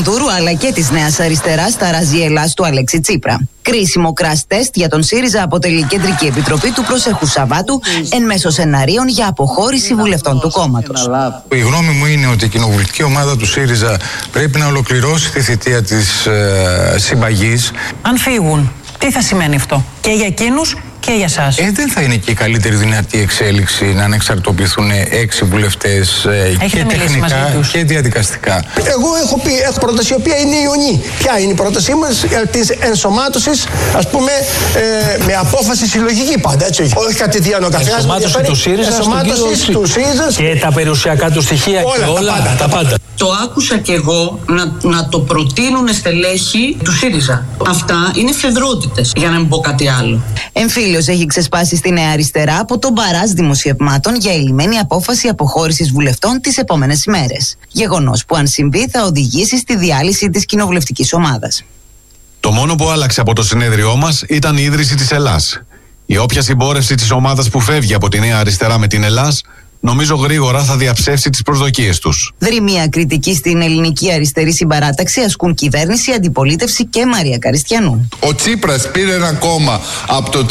Κουμουνδούρου αλλά και της Νέας Αριστεράς ταράζει η Ελλάς του Αλέξη Τσίπρα. Κρίσιμο crash test για τον ΣΥΡΙΖΑ αποτελεί η Κεντρική Επιτροπή του προσεχούς Σαββάτου εν μέσω σεναρίων για αποχώρηση βουλευτών του κόμματος. Η γνώμη μου είναι ότι η κοινοβουλευτική ομάδα του ΣΥΡΙΖΑ πρέπει να ολοκληρώσει τη θητεία της συμπαγής. Αν φύγουν, τι θα σημαίνει αυτό και για εκείνους και για εσάς? Δεν θα είναι και η καλύτερη δυνατή εξέλιξη να ανεξαρτοποιηθούν 6 βουλευτές και τεχνικά και διαδικαστικά. Εγώ έχω πρόταση η οποία είναι ιονή. Ποια είναι η πρότασή μας? Της ενσωμάτωσης, ας πούμε, με απόφαση συλλογική πάντα, έτσι. Όχι κατηδίαν ο καθένας. Ενσωμάτωση του ΣΥΡΙΖΑ στον κύριο και τα περιουσιακά του στοιχεία και όλα τα πάντα. Το άκουσα κι εγώ να το προτείνουν στελέχη του ΣΥΡΙΖΑ. Αυτά είναι φεδρότητες, για να μην πω κάτι άλλο. Εμφύλιος έχει ξεσπάσει στη Νέα Αριστερά από τον μπαράζ δημοσιευμάτων για ελλημμένη απόφαση αποχώρησης βουλευτών τις επόμενες ημέρες. Γεγονός που αν συμβεί θα οδηγήσει στη διάλυση της κοινοβουλευτικής ομάδας. Το μόνο που άλλαξε από το συνέδριό μας ήταν η ίδρυση της Ελλάς. Η όποια συμπόρευση της ομάδας που φεύγει από τη Νέα Αριστερά με την Ελλάς, νομίζω γρήγορα θα διαψεύσει τις προσδοκίες τους. Δρυμία κριτική στην ελληνική αριστερή συμπαράταξη ασκούν κυβέρνηση, αντιπολίτευση και Μαρία Καριστιανού. Ο Τσίπρας πήρε ένα κόμμα από το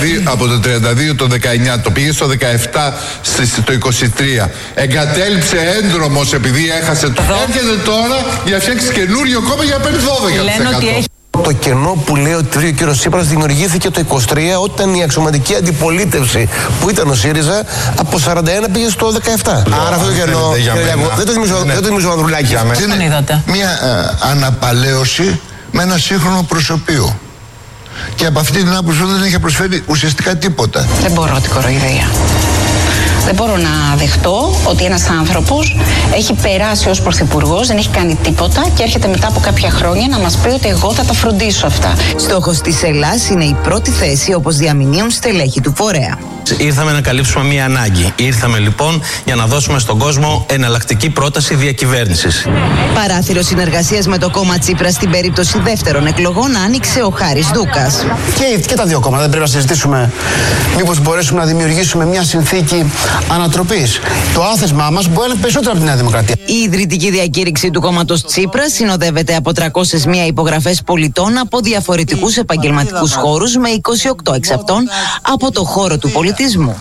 32 το 19, το πήγε στο 17 το 23. Εγκατέλειψε έντρομος επειδή έχασε το. Έρχεται τώρα για να φτιάξει καινούριο κόμμα για να παίρνει 12%. Το κενό που λέει ότι ο κ. Τσίπρας δημιουργήθηκε το 23 όταν η αξιωματική αντιπολίτευση που ήταν ο ΣΥΡΙΖΑ από 41 πήγε στο 17. Άρα αυτό το κενό δεν το θυμίζω ο Ανδρουλάκη. Είναι μια αναπαλαίωση με ένα σύγχρονο προσωπείο. Και από αυτή την άποψη δεν έχει προσφέρει ουσιαστικά τίποτα. Δεν μπορώ την κοροϊδία. Δεν μπορώ να δεχτώ ότι ένας άνθρωπος έχει περάσει ως πρωθυπουργός, δεν έχει κάνει τίποτα και έρχεται μετά από κάποια χρόνια να μας πει ότι εγώ θα τα φροντίσω αυτά. Στόχος της Ελλάς είναι η πρώτη θέση, όπως διαμηνύουν στελέχη του φορέα. Ήρθαμε να καλύψουμε μία ανάγκη. Ήρθαμε λοιπόν για να δώσουμε στον κόσμο εναλλακτική πρόταση διακυβέρνησης. Παράθυρο συνεργασίας με το κόμμα Τσίπρα στην περίπτωση δεύτερων εκλογών άνοιξε ο Χάρης Δούκας. Και τα δύο κόμματα δεν πρέπει να συζητήσουμε μήπως μπορέσουμε να δημιουργήσουμε μια συνθήκη ανατροπής. Το άθεσμά μας μπορεί να είναι περισσότερο από τη Νέα Δημοκρατία. Η ιδρυτική διακήρυξη του κόμματος Τσίπρα συνοδεύεται από 301 υπογραφές πολιτών από διαφορετικούς επαγγελματικούς χώρους, με 28 εξ αυτών από το χώρο του πολιτισμού.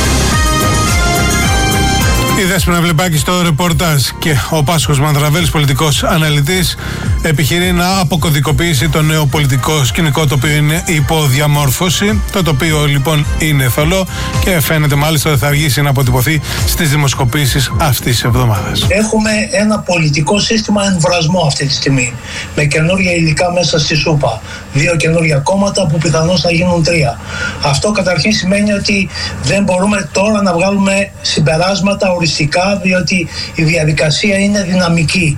Η Δέσποινα Βλεπάκη στο ρεπορτάζ και ο Πάσχος Μανδραβέλης, πολιτικός αναλυτής, επιχειρεί να αποκωδικοποιήσει το νέο πολιτικό σκηνικό, το οποίο είναι υποδιαμόρφωση. Το τοπίο λοιπόν είναι θολό και φαίνεται μάλιστα ότι θα αργήσει να αποτυπωθεί στις δημοσκοπήσεις αυτής της εβδομάδας. Έχουμε ένα πολιτικό σύστημα εμβρασμό αυτή τη στιγμή, με καινούργια υλικά μέσα στη σούπα. 2 καινούργια κόμματα που πιθανώς θα γίνουν 3. Αυτό καταρχήν σημαίνει ότι δεν μπορούμε τώρα να βγάλουμε συμπεράσματα οριστικά, διότι η διαδικασία είναι δυναμική.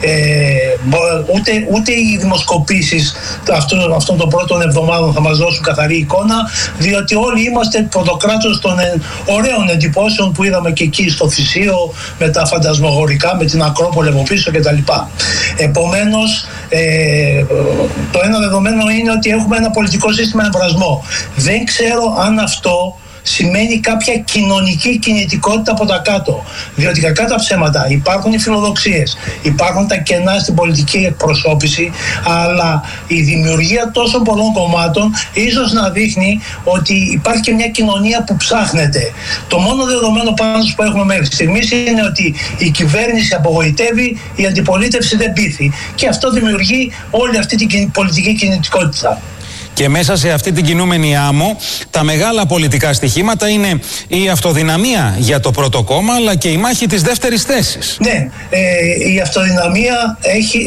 Ούτε οι δημοσκοπήσεις αυτών των πρώτων εβδομάδων θα μας δώσουν καθαρή εικόνα, διότι όλοι είμαστε πρωτοκράτορες των ωραίων εντυπώσεων που είδαμε και εκεί στο Θησίο, με τα φαντασμογορικά, με την Ακρόπολη από πίσω κτλ. Επομένως, το ένα δεδομένο είναι ότι έχουμε ένα πολιτικό σύστημα εμβρασμό. Δεν ξέρω αν αυτό σημαίνει κάποια κοινωνική κινητικότητα από τα κάτω. Διότι κακά τα ψέματα, υπάρχουν οι φιλοδοξίες, υπάρχουν τα κενά στην πολιτική εκπροσώπηση, αλλά η δημιουργία τόσων πολλών κομμάτων ίσως να δείχνει ότι υπάρχει και μια κοινωνία που ψάχνεται. Το μόνο δεδομένο πάντως που έχουμε μέχρι στιγμής είναι ότι η κυβέρνηση απογοητεύει, η αντιπολίτευση δεν πείθει. Και αυτό δημιουργεί όλη αυτή την πολιτική κινητικότητα. Και μέσα σε αυτή την κινούμενη άμμο, τα μεγάλα πολιτικά στοιχήματα είναι η αυτοδυναμία για το πρώτο κόμμα, αλλά και η μάχη της δεύτερης θέσης. Ναι, η αυτοδυναμία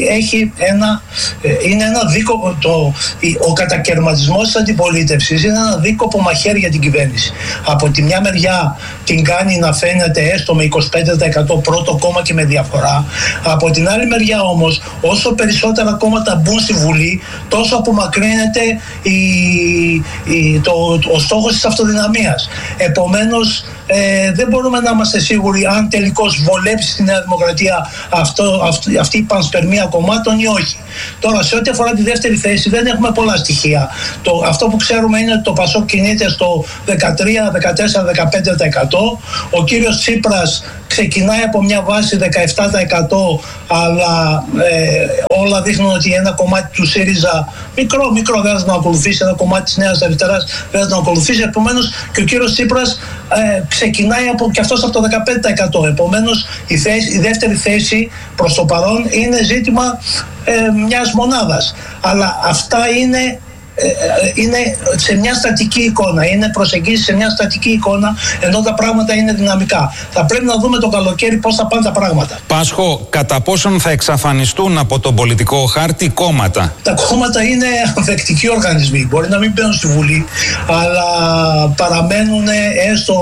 είναι ένα δίκοπο, ο κατακαιρματισμός της αντιπολίτευσης είναι ένα δίκοπο μαχαίρι για την κυβέρνηση. Από τη μια μεριά την κάνει να φαίνεται έστω με 25% πρώτο κόμμα και με διαφορά. Από την άλλη μεριά όμως, όσο περισσότερα κόμματα μπουν στη Βουλή, τόσο απομακρύνεται ο στόχος της αυτοδυναμίας. Επομένως, δεν μπορούμε να είμαστε σίγουροι αν τελικώς βολέψει στη Νέα Δημοκρατία αυτή η πανσπερμία κομμάτων ή όχι. Τώρα, σε ό,τι αφορά τη δεύτερη θέση, δεν έχουμε πολλά στοιχεία. Αυτό που ξέρουμε είναι ότι το ΠΑΣΟΚ κινείται στο 13, 14, 15%. Ο κύριος Τσίπρας ξεκινάει από μια βάση 17%, αλλά όλα δείχνουν ότι ένα κομμάτι του ΣΥΡΙΖΑ μικρό δεν θα τον ακολουθήσει, ένα κομμάτι της Νέας Αριστεράς δεν θα τον ακολουθήσει. Επομένως και ο κύριος Τσίπρας ξεκινάει και αυτός από το 15%. Επομένως η δεύτερη θέση προς το παρόν είναι ζήτημα μιας μονάδας. Αλλά αυτά είναι σε μια στατική εικόνα, είναι προσεγγίσεις σε μια στατική εικόνα, ενώ τα πράγματα είναι δυναμικά. Θα πρέπει να δούμε το καλοκαίρι πώς θα πάνε τα πράγματα. Πάσχο, κατά πόσον θα εξαφανιστούν από τον πολιτικό χάρτη κόμματα? Τα κόμματα είναι ανθεκτικοί οργανισμοί. Μπορεί να μην μπαίνουν στη Βουλή, αλλά παραμένουν έστω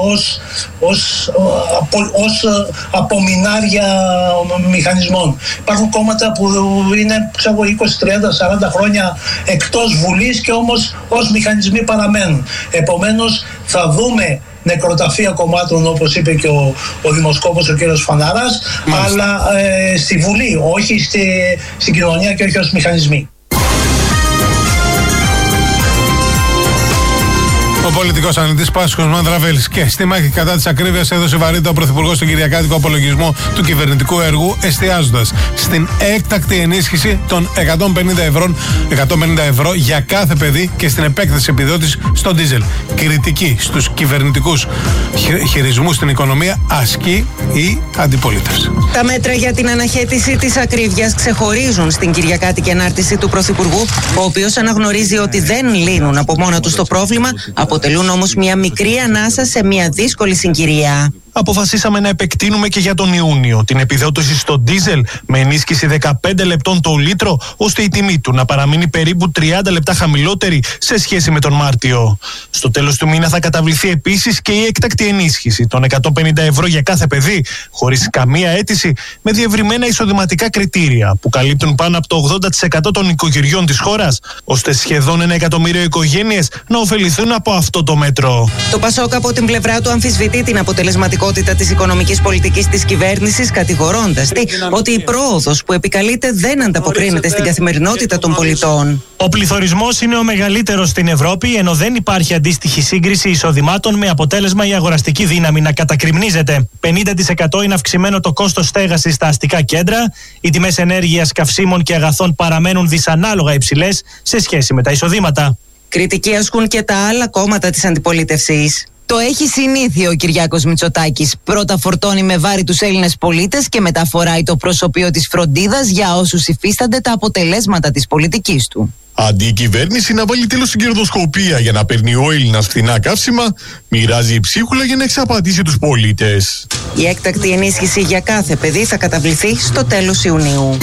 ως απομεινάρια μηχανισμών. Υπάρχουν κόμματα που είναι 20, 30, 40 χρόνια εκτός Βουλής και όμως ως μηχανισμοί παραμένουν. Επομένως θα δούμε νεκροταφεία κομμάτων, όπως είπε και ο δημοσκόπος ο κύριος Φαναράς, αλλά στη Βουλή, όχι στην κοινωνία και όχι ως μηχανισμοί. Ο πολιτικός αναλυτής Πάσχος Μανδραβέλης. Και στη μάχη κατά της ακρίβειας έδωσε βαρύτητα ο Πρωθυπουργός στον κυριακάτικο απολογισμό του κυβερνητικού έργου, εστιάζοντας στην έκτακτη ενίσχυση των 150 ευρώ για κάθε παιδί και στην επέκταση επιδότησης στο ντίζελ. Κριτική στους κυβερνητικούς χειρισμούς στην οικονομία ασκεί η αντιπολίτευση. Τα μέτρα για την αναχέτηση της ακρίβειας ξεχωρίζουν στην κυριακάτικη ανάρτηση του Πρωθυπουργού, ο οποίος αναγνωρίζει ότι δεν λύνουν από μόνα τους το πρόβλημα, αποτελούν όμως μια μικρή ανάσα σε μια δύσκολη συγκυρία. Αποφασίσαμε να επεκτείνουμε και για τον Ιούνιο την επιδότηση στο ντίζελ με ενίσχυση 15 λεπτών το λίτρο, ώστε η τιμή του να παραμείνει περίπου 30 λεπτά χαμηλότερη σε σχέση με τον Μάρτιο. Στο τέλος του μήνα θα καταβληθεί επίσης και η έκτακτη ενίσχυση των 150 ευρώ για κάθε παιδί, χωρίς καμία αίτηση, με διευρυμένα εισοδηματικά κριτήρια που καλύπτουν πάνω από το 80% των οικογενειών της χώρας, ώστε σχεδόν 1 εκατομμύριο οικογένειες να ωφεληθούν από αυτό το μέτρο. Το Πασόκ από την πλευρά του αμφισβητεί την αποτελεσματικότητα της οικονομικής πολιτικής της κυβέρνησης, κατηγορώντας ότι η πρόοδος που επικαλείται δεν ανταποκρίνεται στην καθημερινότητα των πολιτών. Ο πληθωρισμός είναι ο μεγαλύτερος στην Ευρώπη, ενώ δεν υπάρχει αντίστοιχη σύγκριση εισοδημάτων, με αποτέλεσμα η αγοραστική δύναμη να κατακριμνίζεται. 50% είναι αυξημένο το κόστος στέγασης στα αστικά κέντρα, οι τιμές ενέργειας, καυσίμων και αγαθών παραμένουν δυσανάλογα υψηλές σε σχέση με τα εισοδήματα. Κριτική ασκούν και τα άλλα κόμματα της αντιπολίτευσης. Το έχει συνήθειο ο Κυριάκος Μητσοτάκης. Πρώτα φορτώνει με βάρη τους Έλληνες πολίτες και μετά φοράει το προσωπείο της φροντίδας για όσους υφίστανται τα αποτελέσματα της πολιτικής του. Αντί η κυβέρνηση να βάλει τέλος στην κερδοσκοπία για να παίρνει ο Έλληνας φθηνά καύσιμα, μοιράζει ψίχουλα για να εξαπατήσει τους πολίτες. Η έκτακτη ενίσχυση για κάθε παιδί θα καταβληθεί στο τέλος Ιουνίου.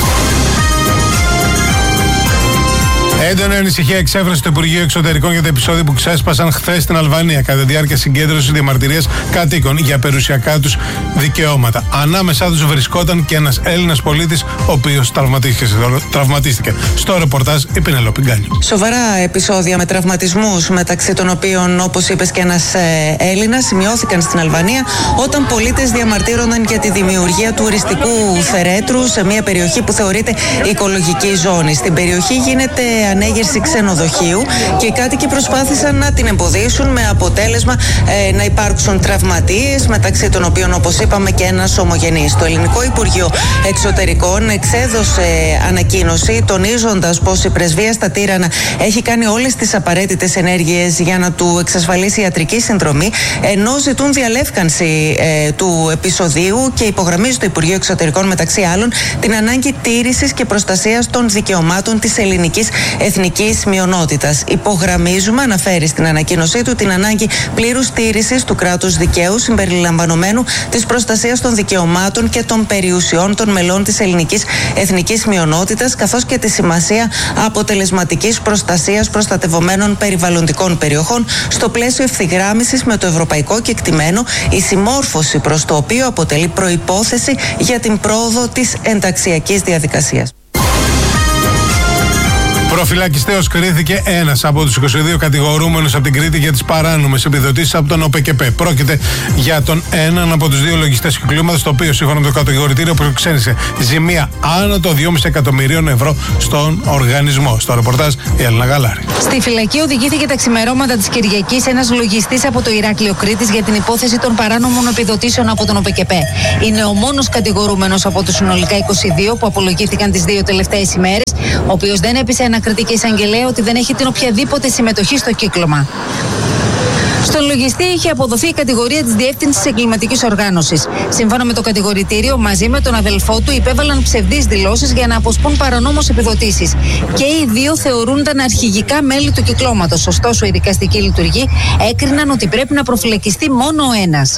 Έντονη ανησυχία εξέφρασε το Υπουργείο Εξωτερικών για τα επεισόδια που ξέσπασαν χθες στην Αλβανία κατά τη διάρκεια συγκέντρωσης διαμαρτυρίας κατοίκων για περιουσιακά τους δικαιώματα. Ανάμεσά τους βρισκόταν και ένας Έλληνας πολίτης, ο οποίος τραυματίστηκε. Στο ρεπορτάζ η Πινελόπη Γκάνη. Σοβαρά επεισόδια με τραυματισμούς, μεταξύ των οποίων, όπως είπες, και ένας Έλληνας, σημειώθηκαν στην Αλβανία όταν πολίτες διαμαρτύρονταν για τη δημιουργία τουριστικού φερέτρου σε μια περιοχή που θεωρείται οικολογική ζώνη. Στην περιοχή γίνεται ανέγερση ξενοδοχείου και οι κάτοικοι προσπάθησαν να την εμποδίσουν, με αποτέλεσμα να υπάρξουν τραυματίες, μεταξύ των οποίων, όπως είπαμε, και ένας ομογενής. Το Ελληνικό Υπουργείο Εξωτερικών εξέδωσε ανακοίνωση τονίζοντας πως η πρεσβεία στα Τύρανα έχει κάνει όλες τις απαραίτητες ενέργειες για να του εξασφαλίσει ιατρική συνδρομή, ενώ ζητούν διαλεύκανση του επεισοδίου και υπογραμμίζει το Υπουργείο Εξωτερικών, μεταξύ άλλων, την ανάγκη τήρησης και προστασίας των δικαιωμάτων της ελληνικής εθνικής μειονότητας. Υπογραμμίζουμε, αναφέρει στην ανακοίνωσή του, την ανάγκη πλήρους τήρησης του κράτους δικαίου, συμπεριλαμβανομένου της προστασίας των δικαιωμάτων και των περιουσιών των μελών της ελληνικής εθνικής μειονότητας, καθώς και τη σημασία αποτελεσματικής προστασίας προστατευομένων περιβαλλοντικών περιοχών, στο πλαίσιο ευθυγράμμισης με το ευρωπαϊκό κεκτημένο, η συμμόρφωση προς το οποίο αποτελεί προϋπόθεση για την πρόοδο της ενταξιακής διαδικασίας. Προφυλακιστέως κρίθηκε ένας από τους 22 κατηγορούμενους από την Κρήτη για τις παράνομες επιδοτήσεις από τον ΟΠΕΚΕΠΕ. Πρόκειται για τον έναν από τους δύο λογιστές κυκλώματος, το οποίο σύμφωνα με το κατηγορητήριο προξένησε ζημία άνω των 2,5 εκατομμυρίων ευρώ στον οργανισμό. Στο ρεπορτάζ η Έλληνα Γαλάρη. Στη φυλακή οδηγήθηκε τα ξημερώματα της Κυριακής ένας λογιστής από το Ηράκλειο Κρήτης για την υπόθεση των παράνομων επιδοτήσεων από τον ΟΠΕΚΕΠΕ. Είναι ο μόνος κατηγορούμενος από τους συνολικά 22 που απολογήθηκαν τις 2 τελευταίες ημέρες, ο οποίος δεν έπεισε ανακριτική εισαγγελέα ότι δεν έχει την οποιαδήποτε συμμετοχή στο κύκλωμα. Στον λογιστή είχε αποδοθεί η κατηγορία της Διεύθυνσης Εγκληματικής Οργάνωσης. Σύμφωνα με το κατηγορητήριο, μαζί με τον αδελφό του υπέβαλαν ψευδείς δηλώσεις για να αποσπούν παρανόμως επιδοτήσεις. Και οι δύο θεωρούνταν αρχηγικά μέλη του κυκλώματος. Ωστόσο, οι δικαστικοί λειτουργοί έκριναν ότι πρέπει να προφυλακιστεί μόνο ο ένας.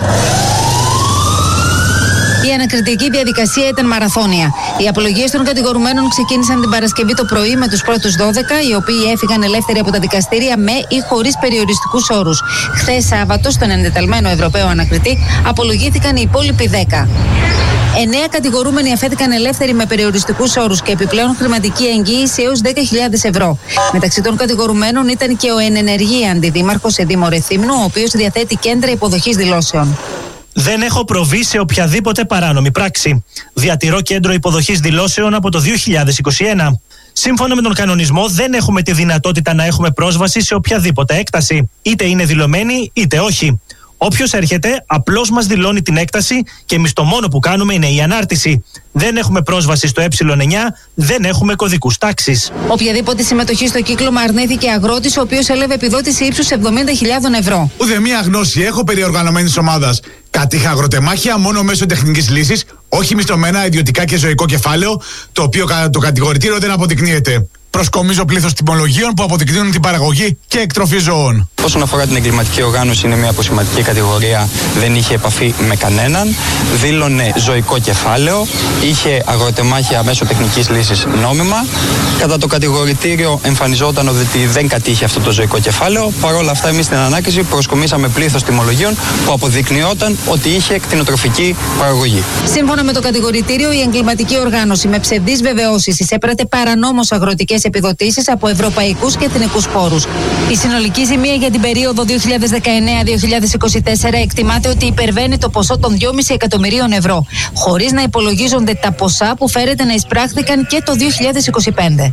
Η ανακριτική διαδικασία ήταν μαραθώνια. Οι απολογίες των κατηγορουμένων ξεκίνησαν την Παρασκευή το πρωί με τους πρώτους 12, οι οποίοι έφυγαν ελεύθεροι από τα δικαστήρια με ή χωρίς περιοριστικούς όρους. Χθες Σάββατο, στον εντεταλμένο Ευρωπαίο ανακριτή, απολογήθηκαν οι υπόλοιποι 10. 9 κατηγορούμενοι αφέθηκαν ελεύθεροι με περιοριστικούς όρους και επιπλέον χρηματική εγγύηση έως 10.000 ευρώ. Μεταξύ των κατηγορουμένων ήταν και ο ενενεργή αντιδήμαρχος σε Δήμο Ρεθύμνου, ο οποίος διαθέτει κέντρα υποδοχής δηλώσεων. Δεν έχω προβεί σε οποιαδήποτε παράνομη πράξη. Διατηρώ κέντρο υποδοχής δηλώσεων από το 2021. Σύμφωνα με τον κανονισμό, δεν έχουμε τη δυνατότητα να έχουμε πρόσβαση σε οποιαδήποτε έκταση. Είτε είναι δηλωμένη, είτε όχι. Όποιος έρχεται, απλώς μας δηλώνει την έκταση και εμείς το μόνο που κάνουμε είναι η ανάρτηση. Δεν έχουμε πρόσβαση στο ε9, δεν έχουμε κωδικούς τάξης. Οποιαδήποτε συμμετοχή στο κύκλωμα αρνήθηκε αγρότης, ο οποίος έλαβε επιδότηση ύψους 70.000 ευρώ. Ούτε μία γνώση έχω περί οργανωμένης ομάδας. Κατήχα αγροτεμάχια μόνο μέσω τεχνικής λύσης, όχι μισθωμένα ιδιωτικά και ζωικό κεφάλαιο, το οποίο κατά το κατηγορητήριο δεν αποδεικνύεται. Προσκομίζω πλήθος τιμολογίων που αποδεικνύουν την παραγωγή και εκτροφή ζώων. Όσον αφορά την εγκληματική οργάνωση, είναι μια αποσημματική κατηγορία, δεν είχε επαφή με κανέναν, δήλωνε ζωικό κεφάλαιο, είχε αγροτεμάχια μέσω τεχνικής λύσης νόμιμα. Κατά το κατηγορητήριο εμφανιζόταν ότι δεν κατήχε αυτό το ζωικό κεφάλαιο. Παρ' όλα αυτά, εμείς στην ανάκριση προσκομίσαμε πλήθος τιμολογίων που αποδεικνυόταν ότι είχε κτηνοτροφική παραγωγή. Σύμφωνα με το κατηγορητήριο, η εγκληματική οργάνωση με ψευδείς βεβαιώσεις εισέπρατε παρανόμως αγροτικές επιδοτήσεις από ευρωπαϊκούς και εθνικούς πόρους. Η συνολική ζημία για την περίοδο 2019-2024 εκτιμάται ότι υπερβαίνει το ποσό των 2,5 εκατομμυρίων ευρώ, χωρίς να υπολογίζονται τα ποσά που φέρεται να εισπράχθηκαν και το 2025.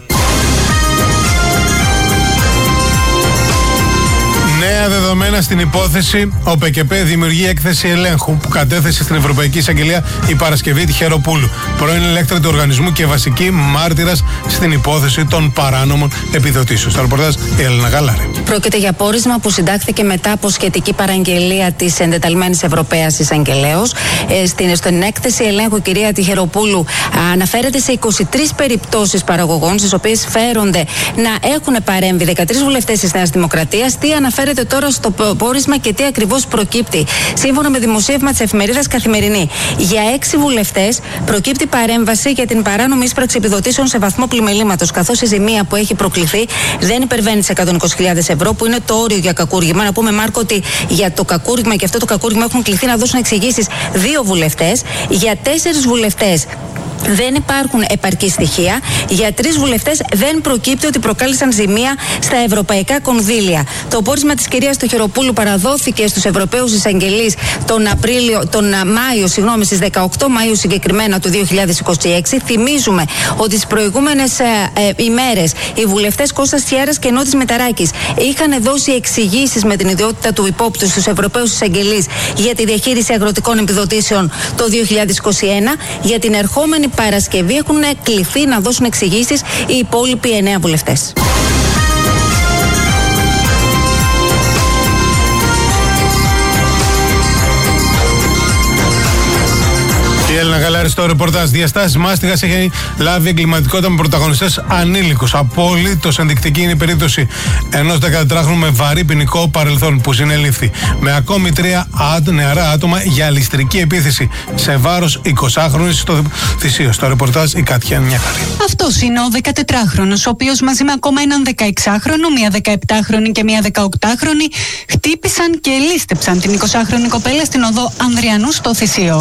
Νέα δεδομένα στην υπόθεση, ο ΠΚΠ δημιουργεί έκθεση ελέγχου που κατέθεσε στην Ευρωπαϊκή Εισαγγελία η Παρασκευή Τιχεροπούλου, πρώην ελέκτρα του οργανισμού και βασική μάρτυρας στην υπόθεση των παράνομων επιδοτήσεων. Στο ρεπορτάζ η Έλληνα Γαλάρη. Πρόκειται για πόρισμα που συντάχθηκε μετά από σχετική παραγγελία της εντεταλμένης Ευρωπαίας Εισαγγελέως. Στην έκθεση ελέγχου, η κυρία Τιχεροπούλου αναφέρεται σε 23 περιπτώσεις παραγωγών, στις οποίες φέρονται να έχουν παρέμβει 13 βουλευτές της Νέας Δημοκρατίας. Τι αναφέρεται τώρα στο πόρισμα και τι ακριβώς προκύπτει? Σύμφωνα με δημοσίευμα της εφημερίδας Καθημερινή, για 6 βουλευτές προκύπτει παρέμβαση για την παράνομη ίσπραξη επιδοτήσεων σε βαθμό πλημελήματος, καθώς η ζημία που έχει προκληθεί δεν υπερβαίνει τις 120.000 ευρώ, που είναι το όριο για κακούργημα. Να πούμε, Μάρκο, ότι για το κακούργημα και αυτό το κακούργημα έχουν κληθεί να δώσουν εξηγήσεις 2 βουλευτές. Για 4 βουλευτές δεν υπάρχουν επαρκή στοιχεία. Για 3 βουλευτές δεν προκύπτει ότι προκάλεσαν ζημία στα ευρωπαϊκά κονδύλια. Το πόρισμα της κυρίας Τιχεροπούλου παραδόθηκε στους Ευρωπαίους Εισαγγελείς Μάιο, στις 18 Μαΐου συγκεκριμένα του 2026. Θυμίζουμε ότι τις προηγούμενες ημέρες οι βουλευτές Κώστας Τιάρας και Νότης Μηταράκης είχαν δώσει εξηγήσεις με την ιδιότητα του υπόπτου στους Ευρωπαίους Εισαγγελείς για τη διαχείριση αγροτικών επιδοτήσεων το 2021. Για την ερχόμενη Παρασκευή έχουν κληθεί να δώσουν εξηγήσεις οι υπόλοιποι 9 βουλευτές. Η Έλληνα Γαλάρη στο ρεπορτάζ. Διαστάσεις μάστιγας έχει λάβει εγκληματικότητα με πρωταγωνιστές ανήλικους. Απολύτως ενδεικτική είναι η περίπτωση ενός 14χρονου με βαρύ ποινικό παρελθόν που συνελήφθη με ακόμη 3 νεαρά άτομα για ληστρική επίθεση σε βάρος 20χρονης στο Θησίο. Στο ρεπορτάζ η Κάτια Νιάχαρη. Αυτός είναι ο 14χρονος, ο οποίος μαζί με ακόμα έναν 16χρονο, μία 17χρονη και μία 18χρονη χτύπησαν και λήστεψαν την 20χρονη κοπέλα στην οδό Ανδριανού στο Θησίο.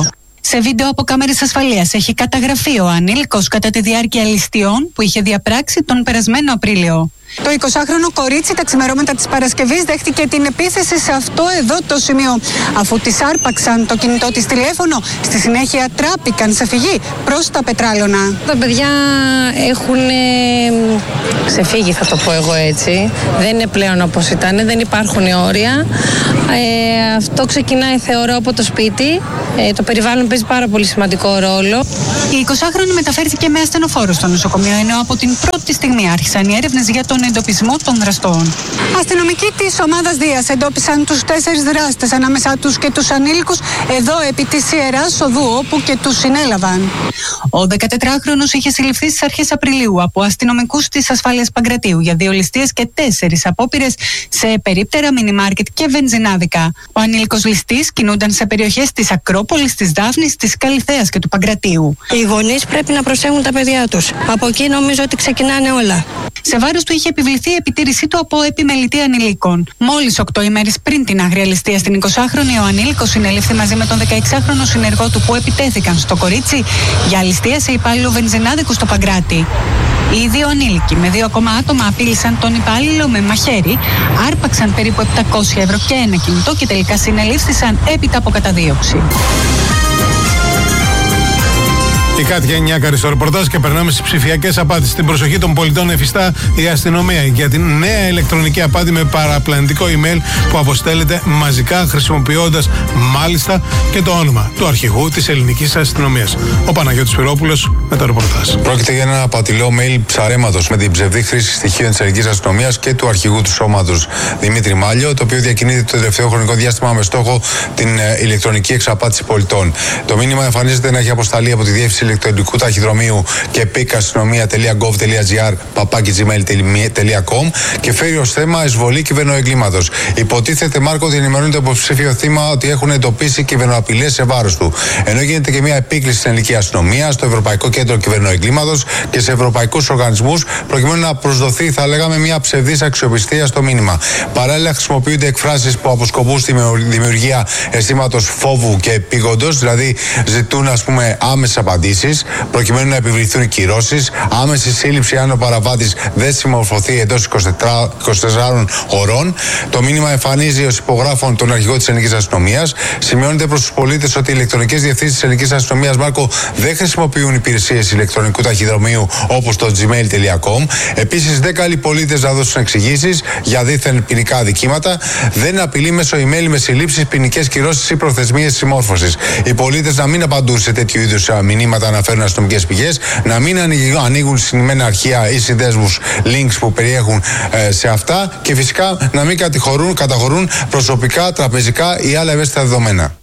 Σε βίντεο από κάμερες ασφαλείας έχει καταγραφεί ο ανήλικος κατά τη διάρκεια ληστειών που είχε διαπράξει τον περασμένο Απρίλιο. Το 20χρονο κορίτσι τα ξημερώματα της Παρασκευής δέχτηκε την επίθεση σε αυτό εδώ το σημείο. Αφού της άρπαξαν το κινητό της τηλέφωνο, στη συνέχεια τράπηκαν σε φυγή προς τα πετράλωνα. Τα παιδιά έχουν ξεφύγει, θα το πω εγώ έτσι. Δεν είναι πλέον όπως ήταν, δεν υπάρχουν όρια. Αυτό ξεκινάει, θεωρώ, από το σπίτι. Το περιβάλλον παίζει πάρα πολύ σημαντικό ρόλο. Η 20χρονη μεταφέρθηκε με ασθενοφόρο στο νοσοκομείο, ενώ από την πρώτη στιγμή άρχισαν οι έρευνες για τον εντοπισμό των δραστών. Αστυνομικοί της ομάδας Δίας εντόπισαν τους 4 δράστες, ανάμεσά τους και τους ανήλικους, εδώ επί της Ιεράς Οδού, όπου και τους συνέλαβαν. Ο 14χρονος είχε συλληφθεί στις αρχές Απριλίου από αστυνομικούς της ασφάλειας Παγκρατίου για 2 ληστείες και 4 απόπειρες σε περίπτερα μινιμάρκετ και βενζινάδικα. Ο ανήλικος ληστής κινούνταν σε περιοχές της Ακρόπολης, της Δάφνης, της Καλιθέας και του Παγκρατίου. Οι γονείς πρέπει να προσέχουν τα παιδιά τους. Από εκεί νομίζω ότι ξεκινάνε όλα. Σε βάρος του είχε επιβληθεί η επιτήρησή του από επιμελητή ανηλίκων. Μόλις 8 ημέρες πριν την άγρια ληστεία στην 20χρονη, ο ανήλικος συνελήφθη μαζί με τον 16χρονο συνεργό του που επιτέθηκαν στο κορίτσι για ληστεία σε υπάλληλο βενζινάδικου στο Παγκράτη. Οι 2 ανήλικοι με 2 ακόμα άτομα απείλησαν τον υπάλληλο με μαχαίρι, άρπαξαν περίπου 700 ευρώ και ένα κινητό και τελικά συνελήφθησαν έπειτα από καταδίωξη. Η Κάτια Νιάκαρη στο ρεπορτάζ και περνάμε στις ψηφιακές απάτες. Στην προσοχή των πολιτών εφιστά η αστυνομία για την νέα ηλεκτρονική απάτη με παραπλανητικό email που αποστέλλεται μαζικά, χρησιμοποιώντας μάλιστα και το όνομα του αρχηγού της ελληνικής αστυνομίας. Ο Παναγιώτης Πυρόπουλος με το ρεπορτάζ. Πρόκειται για ένα απατηλό mail ψαρέματος με την ψευδή χρήση στοιχείων της ελληνικής αστυνομίας και του αρχηγού του σώματος Δημήτρη Μάλιο, το οποίο διακινείται το τελευταίο χρονικό διάστημα με στόχο την ηλεκτρονική εξαπάτηση πολιτών. Το μήνυμα εμφανίζεται να έχει αποσταλεί από τη διεύθυνση ηλεκτρονικού ταχυδρομείου και picastnomia.gov.gr και φέρει ως θέμα εισβολή κυβερνοεγκλήματος. Υποτίθεται Μάρκο ότι ενημερώνει το υποψήφιο θύμα ότι έχουν εντοπίσει κυβερνοαπειλές σε βάρος του. Ενώ γίνεται και μια επίκληση στην ελληνική αστυνομία, στο Ευρωπαϊκό Κέντρο Κυβερνοεγκλήματος και σε ευρωπαϊκούς οργανισμούς, προκειμένου να προσδοθεί, θα λέγαμε, μια ψευδής αξιοπιστία στο μήνυμα. Παράλληλα, χρησιμοποιούνται εκφράσεις που αποσκοπούν στη δημιουργία αισθήματος φόβου και επίγοντος, δηλαδή ζητούν, ας πούμε, άμεσες απαντήσεις, προκειμένου να επιβληθούν κυρώσεις, άμεση σύλληψη αν ο παραβάτης δεν συμμορφωθεί εντός 24 ωρών. Το μήνυμα εμφανίζει ως υπογράφων τον αρχηγό της ελληνικής αστυνομίας. Σημειώνεται προς τους πολίτες ότι οι ηλεκτρονικές διευθύνσεις της ελληνικής αστυνομίας, Μάρκο, δεν χρησιμοποιούν υπηρεσίες ηλεκτρονικού ταχυδρομείου όπως το gmail.com. Επίσης, δεν καλεί πολίτες να δώσουν εξηγήσεις για δίθεν ποινικά αδικήματα. Δεν απειλεί μέσω email με συλλήψεις, ποινικές κυρώσεις ή προθεσμίες συμμόρφωσης. Οι πολίτες να μην απαντούν σε τέτοιου είδους μηνύματα, αναφέρουν αστυνομικές πηγές, να μην ανοίγουν συνημμένα αρχεία ή συνδέσμους links που περιέχουν σε αυτά και φυσικά να μην καταχωρούν προσωπικά, τραπεζικά ή άλλα ευαίσθητα δεδομένα.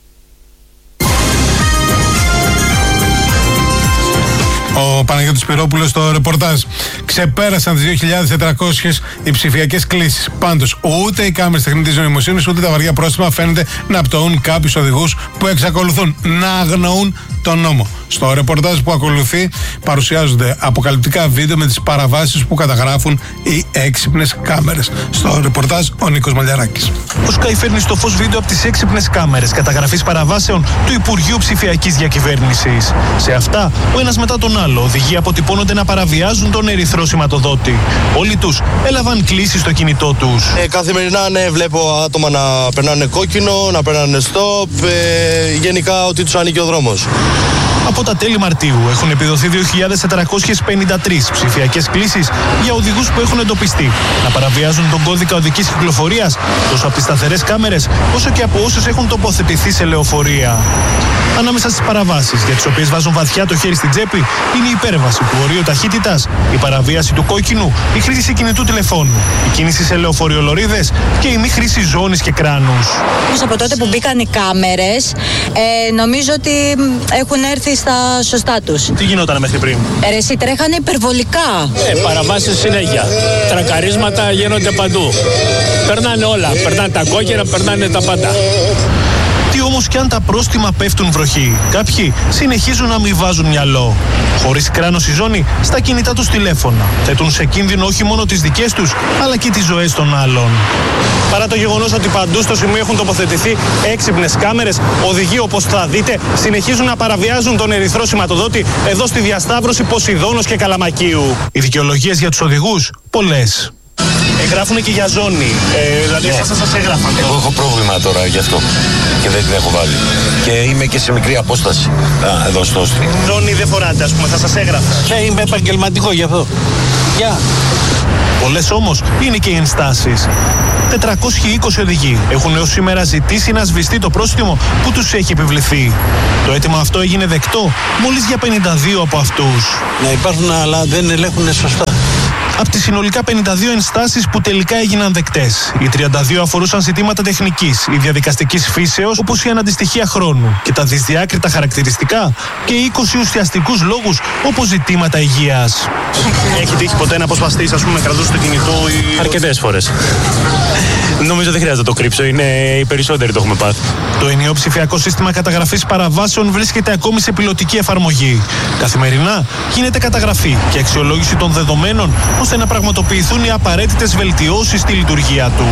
Ο Παναγιώτης Πυρόπουλος στο ρεπορτάζ. Ξεπέρασαν τις 2.400 οι ψηφιακές κλήσεις. Πάντως, ούτε οι κάμερες τεχνητής νοημοσύνης ούτε τα βαριά πρόστιμα φαίνεται να πτωούν κάποιους οδηγούς που εξακολουθούν να αγνοούν τον νόμο. Στο ρεπορτάζ που ακολουθεί παρουσιάζονται αποκαλυπτικά βίντεο με τις παραβάσεις που καταγράφουν οι έξυπνες κάμερες. Στο ρεπορτάζ ο Νίκος Μαλιαράκης. Ο Sky φέρνει στο φως βίντεο από τις έξυπνες κάμερες καταγραφής παραβάσεων του Υπουργείου Ψηφιακής Διακυβέρνησης. Σε αυτά, ο ένας μετά τον άλλο οδηγοί αποτυπώνονται να παραβιάζουν τον ερυθρό σηματοδότη. Όλοι τους έλαβαν κλήσεις στο κινητό τους. Καθημερινά βλέπω άτομα να περνάνε κόκκινο, να περνάνε stop, γενικά ότι τους ανήκει ο δρόμος. Από τα τέλη Μαρτίου έχουν επιδοθεί 2.453 ψηφιακές κλήσεις για οδηγούς που έχουν εντοπιστεί να παραβιάζουν τον κώδικα οδικής κυκλοφορίας τόσο από τις σταθερές κάμερες όσο και από όσους έχουν τοποθετηθεί σε λεωφορεία. Ανάμεσα στις παραβάσεις για τις οποίες βάζουν βαθιά το χέρι στην τσέπη είναι η υπέρβαση του ορίου ταχύτητας, η παραβίαση του κόκκινου, η χρήση κινητού τηλεφώνου, η κίνηση σε λεωφορειολωρίδες και η μη χρήση ζώνης και κράνους. Από τότε που μπήκαν οι κάμερες, νομίζω ότι έχουν έρθει στα σωστά τους. Τι γινόταν μέχρι πριν? Εσύ τρέχανε υπερβολικά. Παραβάσεις συνέχεια. Τρακαρίσματα γίνονται παντού. Περνάνε όλα. Περνάνε τα κόκκινα, περνάνε τα πάντα. Τι όμως Όμως κι αν τα πρόστιμα πέφτουν βροχή, κάποιοι συνεχίζουν να μην βάζουν μυαλό. Χωρίς κράνος η ζώνη, στα κινητά τους τηλέφωνα θέτουν σε κίνδυνο όχι μόνο τις δικές τους, αλλά και τις ζωές των άλλων. Παρά το γεγονός ότι παντού στο σημείο έχουν τοποθετηθεί έξυπνες κάμερες, οδηγοί, όπως θα δείτε, συνεχίζουν να παραβιάζουν τον ερυθρό σηματοδότη εδώ στη διασταύρωση Ποσειδώνος και Καλαμακίου. Οι δικαιολογίες για τους οδηγούς, πολλές. Γράφουνε και για ζώνη. Δηλαδή, σας έγραφαν. Εγώ έχω πρόβλημα τώρα γι' αυτό και δεν την έχω βάλει. Και είμαι και σε μικρή απόσταση. Εδώ στο Όστρι. Ζώνη δεν φοράτε, ας πούμε, θα σας έγραφα. Είμαι επαγγελματικό γι' αυτό. Γεια. Πολλές όμως είναι και οι ενστάσεις. 420 οδηγοί έχουν έως σήμερα ζητήσει να σβηστεί το πρόστιμο που τους έχει επιβληθεί. Το αίτημα αυτό έγινε δεκτό μόλις για 52 από αυτούς. Να υπάρχουν, αλλά δεν ελέγχουν σωστά. Από τις συνολικά 52 ενστάσεις που τελικά έγιναν δεκτές, οι 32 αφορούσαν ζητήματα τεχνικής ή διαδικαστικής φύσεως, όπως η αναντιστοιχεία χρόνου και τα δυσδιάκριτα χαρακτηριστικά, και 20 ουσιαστικούς λόγους, όπως ζητήματα υγείας. Έχει τύχει ποτέ να αποσπαστείς, ας πούμε, κρατούς του κινητού ή... Αρκετές φορές. Νομίζω δεν χρειάζεται να το κρύψω, είναι οι περισσότεροι το έχουμε πάθει. Το ενιαίο ψηφιακό σύστημα καταγραφής παραβάσεων βρίσκεται ακόμη σε πιλωτική εφαρμογή. Καθημερινά γίνεται καταγραφή και αξιολόγηση των δεδομένων, ώστε να πραγματοποιηθούν οι απαραίτητες βελτιώσεις στη λειτουργία του.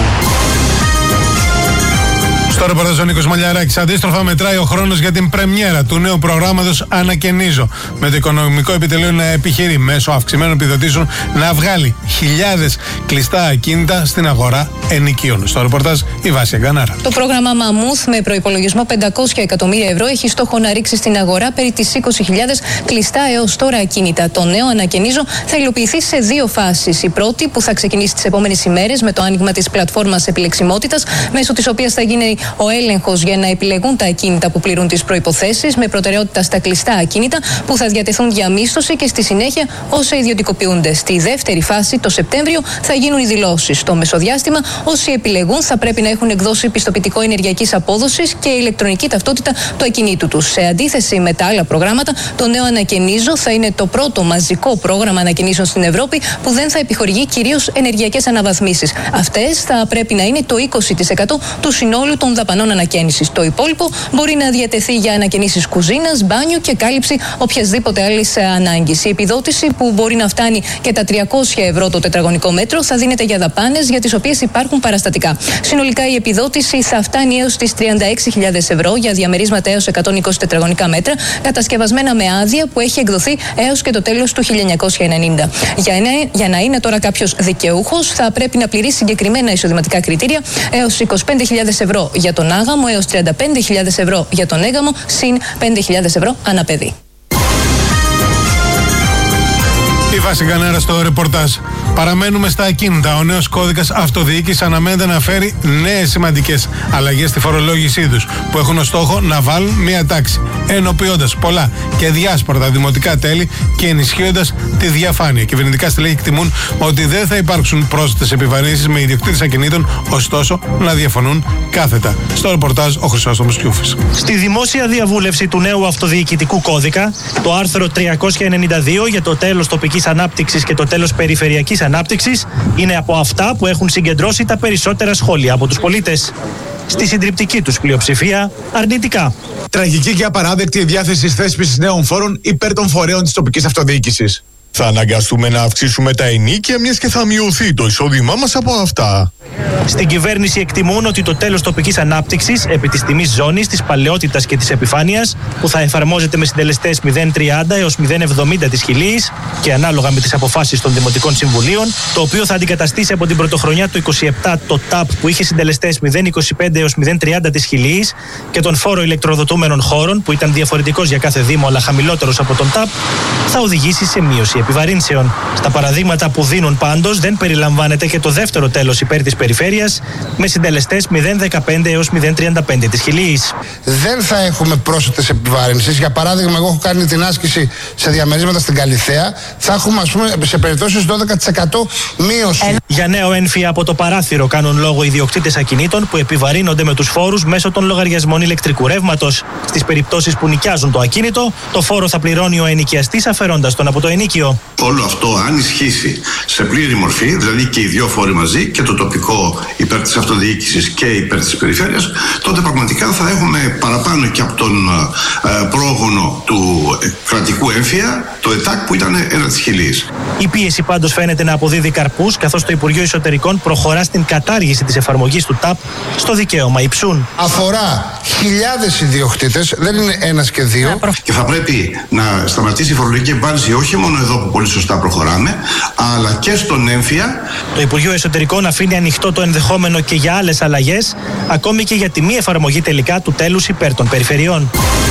Στο ρεπορτάζ ο Νίκος Μαλιαράκης. Αντίστροφα μετράει ο χρόνος για την πρεμιέρα του νέου προγράμματος Ανακαινίζω, με το Οικονομικό Επιτελείο να επιχειρεί μέσω αυξημένων επιδοτήσεων να βγάλει χιλιάδες κλειστά ακίνητα στην αγορά ενοικίων. Στο ρεπορτάζ η Βάσια Γκανάρα. Το πρόγραμμα Μαμούθ με προϋπολογισμό 500 εκατομμύρια ευρώ έχει στόχο να ρίξει στην αγορά περί τις 20.000 κλειστά έως τώρα ακίνητα. Το νέο Ανακαινίζω θα υλοποιηθεί σε δύο φάσεις. Η πρώτη, που θα ξεκινήσει τις επόμενες ημέρες με το άνοιγμα της πλατφόρμας επιλεξιμότητας, μέσω της οποίας θα γίνει ο έλεγχος για να επιλεγούν τα ακίνητα που πληρούν τις προϋποθέσεις, με προτεραιότητα στα κλειστά ακίνητα που θα διατεθούν για μίσθωση και στη συνέχεια όσα ιδιωτικοποιούνται. Στη δεύτερη φάση, το Σεπτέμβριο, θα γίνουν οι δηλώσεις. Στο μεσοδιάστημα, όσοι επιλεγούν θα πρέπει να έχουν εκδώσει πιστοποιητικό ενεργειακής απόδοσης και ηλεκτρονική ταυτότητα του ακινήτου τους. Σε αντίθεση με τα άλλα προγράμματα, το νέο Ανακαινίζω θα είναι το πρώτο μαζικό πρόγραμμα ανακαινήσεων στην Ευρώπη που δεν θα επιχορηγεί κυρίως ενεργειακές αναβαθμίσεις. Αυτές θα πρέπει να είναι το 20% του συνόλου των δαπανών ανακαίνησης. Το υπόλοιπο μπορεί να διατεθεί για ανακαινήσεις κουζίνας, μπάνιου και κάλυψη οποιασδήποτε άλλης ανάγκης. Η επιδότηση, που μπορεί να φτάνει και τα 300 ευρώ το τετραγωνικό μέτρο, θα δίνεται για δαπάνες για τις οποίες υπάρχουν παραστατικά. Συνολικά η επιδότηση θα φτάνει έως τις 36.000 ευρώ για διαμερίσματα έως 120 τετραγωνικά μέτρα, κατασκευασμένα με άδεια που έχει εκδοθεί έως και το τέλος του 1990. Για να είναι τώρα κάποιος δικαιούχος, θα πρέπει να πληρεί συγκεκριμένα εισοδηματικά κριτήρια, έως 25.000 ευρώ για τον άγαμο, έως 35.000 ευρώ για τον έγαμο, συν 5.000 ευρώ ανά παιδί. Η Βάση Γκανάρα στο ρεπορτάζ. Παραμένουμε στα ακίνητα. Ο νέος κώδικας αυτοδιοίκησης αναμένεται να φέρει νέες σημαντικές αλλαγές στη φορολόγησή τους, που έχουν ως στόχο να βάλουν μία τάξη, ενοποιώντας πολλά και διάσπαρτα δημοτικά τέλη και ενισχύοντας τη διαφάνεια. Κυβερνητικά στελέχη εκτιμούν ότι δεν θα υπάρξουν πρόσθετες επιβαρύνσεις με ιδιοκτήτες ακινήτων, ωστόσο να διαφωνούν κάθετα. Στο ρεπορτάζ ο Χρυσόστομος Κιούφης. Στη δημόσια διαβούλευση του νέου αυτοδιοικητικού κώδικα, το άρθρο 392 για το τέλος τοπικής ανάπτυξης και το τέλος περιφερειακής ανάπτυξης είναι από αυτά που έχουν συγκεντρώσει τα περισσότερα σχόλια από τους πολίτες. Στη συντριπτική τους πλειοψηφία αρνητικά. Τραγική και απαράδεκτη η διάθεση θέσπισης νέων φόρων υπέρ των φορέων της τοπικής αυτοδιοίκησης. Θα αναγκαστούμε να αυξήσουμε τα ενοίκια, μιας και θα μειωθεί το εισόδημά μας από αυτά. Στην κυβέρνηση εκτιμούν ότι το τέλος τοπικής ανάπτυξης επί της τιμής ζώνης, της παλαιότητας και της επιφάνειας, που θα εφαρμόζεται με συντελεστές 0,30 έως 0,70 της χιλίης και ανάλογα με τις αποφάσεις των Δημοτικών Συμβουλίων, το οποίο θα αντικαταστήσει από την πρωτοχρονιά του 27 το ΤΑΠ που είχε συντελεστές 0,25 έως 0,30 της χιλίης και τον φόρο ηλεκτροδοτούμενων χώρων που ήταν διαφορετικός για κάθε Δήμο αλλά χαμηλότερος από τον ΤΑΠ, θα οδηγήσει σε μείωση επιβαρύνσεων. Στα παραδείγματα που δίνουν πάντως δεν περιλαμβάνεται και το δεύτερο τέλος υπέρ της περιφέρειας με συντελεστές 0,15 έως 0,35 της χιλίης. Δεν θα έχουμε πρόσθετες επιβαρύνσεις. Για παράδειγμα, εγώ έχω κάνει την άσκηση σε διαμερίσματα στην Καλιθέα. Θα έχουμε, ας πούμε, σε περιπτώσεις 12% μείωση. Για νέο έμφυα από το παράθυρο κάνουν λόγο ιδιοκτήτες ακινήτων που επιβαρύνονται με τους φόρους μέσω των λογαριασμών ηλεκτρικού ρεύματος. Στις περιπτώσεις που νοικιάζουν το ακίνητο, το φόρο θα πληρώνει ο ενοικιαστής αφαιρώντας τον από το ενοίκιο. Όλο αυτό, αν ισχύσει σε πλήρη μορφή, δηλαδή και οι δύο φόροι μαζί, και το τοπικό υπέρ της αυτοδιοίκησης και υπέρ της περιφέρειας, τότε πραγματικά θα έχουμε παραπάνω και από τον πρόγονο του κρατικού έμφυα, το ΕΤΑΚ, που ήταν ένα της χιλής. Η πίεση πάντως φαίνεται να αποδίδει καρπούς, καθώς το Υπουργείο Εσωτερικών προχωρά στην κατάργηση της εφαρμογής του ΤΑΠ στο δικαίωμα υψούν. Αφορά χιλιάδες ιδιοκτήτες, δεν είναι ένας και δύο. Και θα πρέπει να σταματήσει η φορολογική εμβάνιση όχι μόνο εδώ που πολύ σωστά προχωράμε, αλλά και στον έμφυα. Το Υπουργείο Εσωτερικών αφήνει ανοιχτό το ενδεχόμενο και για άλλες αλλαγές, ακόμη και για τη μη εφαρμογή τελικά του τέλους υπέρ των περιφερειών.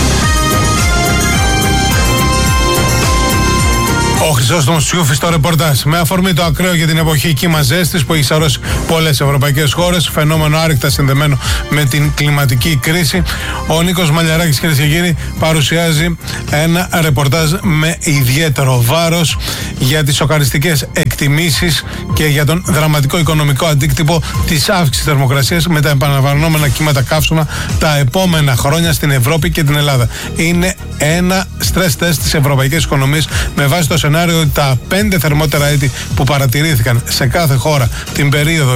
Ο Χρυσόστομος Τσιούφης στο ρεπορτάζ. Με αφορμή το ακραίο για την εποχή κύμα ζέστης που έχει σαρώσει πολλές ευρωπαϊκές χώρες, φαινόμενο άρρηκτα συνδεμένο με την κλιματική κρίση, ο Νίκος Μαλιαράκης, κυρίες και κύριοι, παρουσιάζει ένα ρεπορτάζ με ιδιαίτερο βάρος για τις σοκαριστικές εκτιμήσεις και για τον δραματικό οικονομικό αντίκτυπο της αύξησης θερμοκρασίας με τα επαναλαμβανόμενα κύματα καύσωνα τα επόμενα χρόνια στην Ευρώπη και την Ελλάδα. Είναι ένα stress test της ευρωπαϊκής οικονομίας με βάση το σενάριο ότι τα 5 θερμότερα έτη που παρατηρήθηκαν σε κάθε χώρα την περίοδο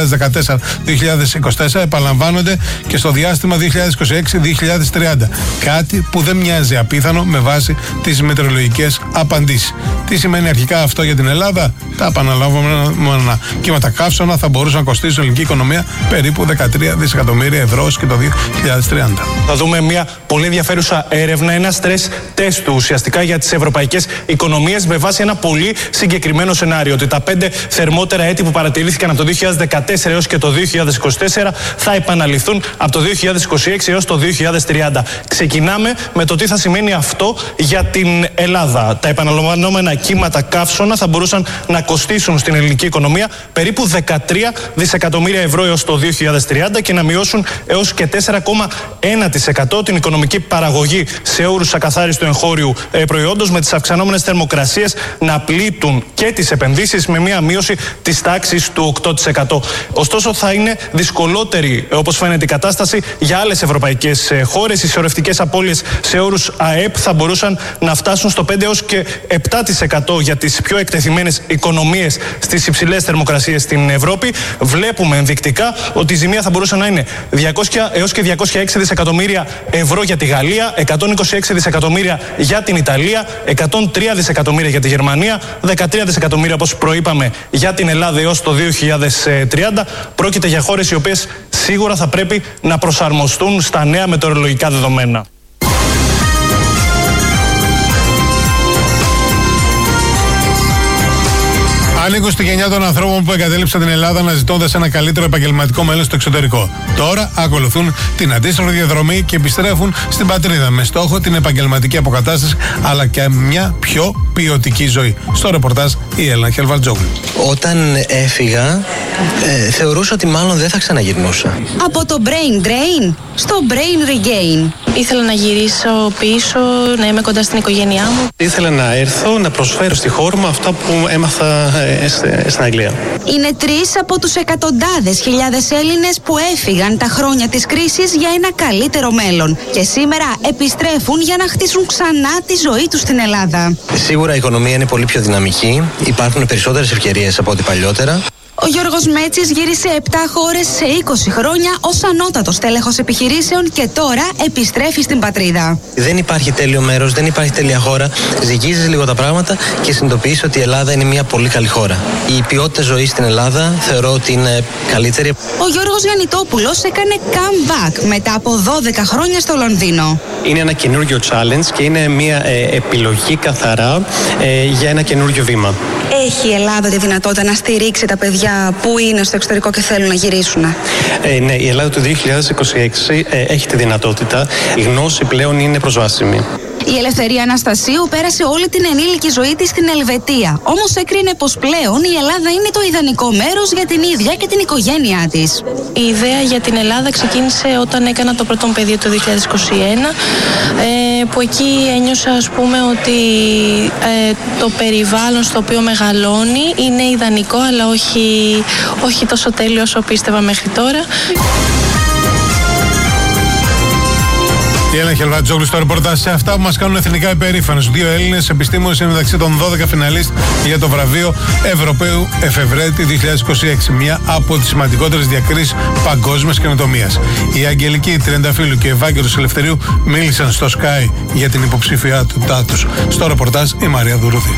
2014-2024 επαναλαμβάνονται και στο διάστημα 2026-2030. Κάτι που δεν μοιάζει απίθανο με βάση τις μετεωρολογικές απαντήσεις. Τι σημαίνει αρχικά αυτό για την Ελλάδα? Τα επαναλαμβανόμενα κύματα καύσωνα θα μπορούσαν να κοστίσουν στην ελληνική οικονομία περίπου 13 δισεκατομμύρια ευρώ και το 2030. Θα δούμε μια πολύ ενδιαφέρουσα έρευνα, ένα stress test του ουσιαστικά για τις ευρωπαϊκές οικονομίες με βάση ένα πολύ συγκεκριμένο σενάριο. Ότι τα 5 θερμότερα έτη που παρατηρήθηκαν από το 2014 έως και το 2024 θα επαναληφθούν από το 2026 έως το 2030. Ξεκινάμε με το τι θα σημαίνει αυτό για την Ελλάδα. Τα επαναλαμβανόμενα κύματα καύσωνα θα μπορούσαν να κοστίσουν στην ελληνική οικονομία περίπου 13 δισεκατομμύρια ευρώ έως το 2030 και να μειώσουν έως και 4,1% την οικονομική παραγωγή σε όρους ακαθάριστου εγχώριου προϊόντος, με τις αυξανόμενες θερμοκρασίες να πλήττουν και τις επενδύσεις με μια μείωση της τάξης του 8%. Ωστόσο, θα είναι δυσκολότερη, όπως φαίνεται, η κατάσταση για άλλες ευρωπαϊκές χώρες. Οι σωρευτικές απώλειες σε όρους ΑΕΠ θα μπορούσαν να φτάσουν στο 5 έως και 7% για τις πιο εκτεθειμένες οικονομίες στις υψηλές θερμοκρασίες στην Ευρώπη. Βλέπουμε ενδεικτικά ότι η ζημία θα μπορούσε να είναι 200 έως και 206 δισεκατομμύρια ευρώ για τη Γαλλία, 126 δισεκατομμύρια για την Ιταλία, 103 δισεκατομμύρια για τη Γερμανία, 13 δισεκατομμύρια, όπως προείπαμε, για την Ελλάδα έως το 2030. Πρόκειται για χώρες οι οποίες σίγουρα θα πρέπει να προσαρμοστούν στα νέα μετεωρολογικά δεδομένα. Ανήκουν στη γενιά των ανθρώπων που εγκατέλειψαν την Ελλάδα αναζητώντας ένα καλύτερο επαγγελματικό μέλλον στο εξωτερικό. Τώρα ακολουθούν την αντίστροφη διαδρομή και επιστρέφουν στην πατρίδα με στόχο την επαγγελματική αποκατάσταση αλλά και μια πιο ποιοτική ζωή. Στο ρεπορτάζ η Έλληνα Χελβατζόγλου. Όταν έφυγα, θεωρούσα ότι μάλλον δεν θα ξαναγυρνούσα. Από το brain drain στο brain regain. Ήθελα να γυρίσω πίσω, να είμαι κοντά στην οικογένειά μου. Ήθελα να έρθω να προσφέρω στη χώρα μου αυτά που έμαθα στην Αγγλία. Είναι 3 από τους εκατοντάδες χιλιάδες Έλληνες που έφυγαν τα χρόνια της κρίσης για ένα καλύτερο μέλλον και σήμερα επιστρέφουν για να χτίσουν ξανά τη ζωή τους στην Ελλάδα. Σίγουρα η οικονομία είναι πολύ πιο δυναμική, υπάρχουν περισσότερες ευκαιρίες από ό,τι παλιότερα. Ο Γιώργος Μέτσης γύρισε 7 χώρες σε 20 χρόνια ως ανώτατος τέλεχος επιχειρήσεων και τώρα επιστρέφει στην πατρίδα. Δεν υπάρχει τέλειο μέρος, δεν υπάρχει τέλεια χώρα. Ζυγίζεις λίγο τα πράγματα και συνειδητοποιείς ότι η Ελλάδα είναι μια πολύ καλή χώρα. Η ποιότητα ζωής στην Ελλάδα θεωρώ ότι είναι καλύτερη. Ο Γιώργος Γιαννητόπουλος έκανε comeback μετά από 12 χρόνια στο Λονδίνο. Είναι ένα καινούργιο challenge και είναι μια επιλογή καθαρά για ένα καινούργιο βήμα. Έχει η Ελλάδα τη δυνατότητα να στηρίξει τα παιδιά που είναι στο εξωτερικό και θέλουν να γυρίσουν? Ναι, η Ελλάδα του 2026 έχει τη δυνατότητα. Η γνώση πλέον είναι προσβάσιμη. Η Ελευθερία Αναστασίου πέρασε όλη την ενήλικη ζωή της στην Ελβετία. Όμως έκρινε πως πλέον η Ελλάδα είναι το ιδανικό μέρος για την ίδια και την οικογένειά της. Η ιδέα για την Ελλάδα ξεκίνησε όταν έκανα το πρώτο παιδί το 2021, που εκεί ένιωσα, ας πούμε, ότι το περιβάλλον στο οποίο μεγαλώνει είναι ιδανικό, αλλά όχι τόσο τέλειο όσο πίστευα μέχρι τώρα. Η Έλενα Χελβατζόγλου στο ρεπορτάζ σε αυτά που μας κάνουν εθνικά υπερήφανος. 2 Έλληνες επιστήμονες είναι μεταξύ των 12 φιναλίστ για το βραβείο Ευρωπαίου Εφευρέτη 2026. Μια από τις σημαντικότερες διακρίσεις παγκόσμιας καινοτομίας. Η Αγγελική Τριανταφύλλου και ο Ευάγγελος Ελευθερίου μίλησαν στο Sky για την υποψηφιότητά τους. Στο ρεπορτάζ η Μαρία Δουρούδη.